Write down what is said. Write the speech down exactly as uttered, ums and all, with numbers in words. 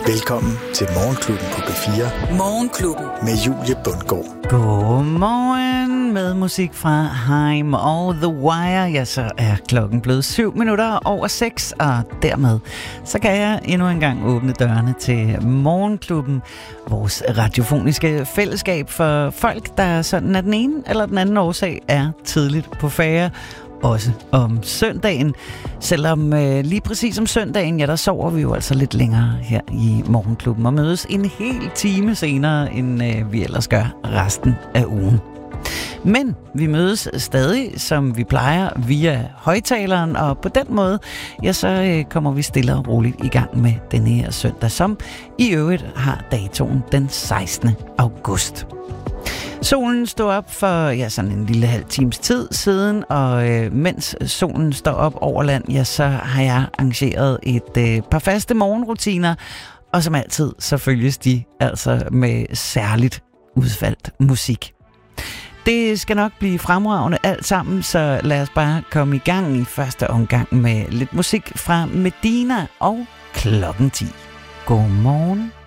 Velkommen til Morgenklubben på B fire. Morgenklubben. Med Julie Bundgaard. Godmorgen med musik fra Haim og The Wire. Ja, så er klokken blevet syv minutter over seks, og dermed så kan jeg endnu en gang åbne dørene til Morgenklubben. Vores radiofoniske fællesskab for folk, der sådan af den ene eller den anden årsag er tidligt på færre. Også om søndagen. Selvom øh, lige præcis om søndagen, ja, der sover vi jo altså lidt længere her i Morgenklubben og mødes en hel time senere, end øh, vi ellers gør resten af ugen. Men vi mødes stadig, som vi plejer, via højtaleren, og på den måde, ja, så øh, kommer vi stille og roligt i gang med denne her søndag, som i øvrigt har datoen den sekstende august. Solen stod op for ja, sådan en lille halv times tid siden, og øh, mens solen står op over land, ja, så har jeg arrangeret et øh, par faste morgenrutiner, og som altid, så følges de altså med særligt udvalgt musik. Det skal nok blive fremragende alt sammen, så lad os bare komme i gang i første omgang med lidt musik fra Medina og klokken ti. Godmorgen.